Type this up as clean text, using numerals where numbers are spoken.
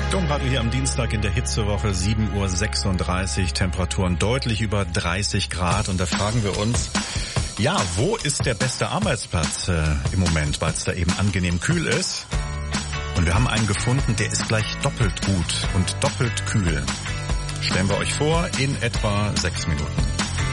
Domradio hier am Dienstag in der Hitzewoche, 7:36 Uhr, Temperaturen deutlich über 30 Grad. Und da fragen wir uns, ja, wo ist der beste Arbeitsplatz im Moment, weil es da eben angenehm kühl ist? Und wir haben einen gefunden, der ist gleich doppelt gut und doppelt kühl. Stellen wir euch vor in etwa 6 Minuten.